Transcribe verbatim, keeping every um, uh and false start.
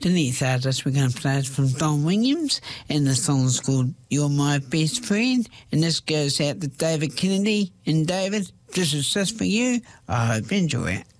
Denise asked us we're going to play it from Don Williams, and the song's called You're My Best Friend, and this goes out to David Kennedy. And David, this is just for you. I hope you enjoy it.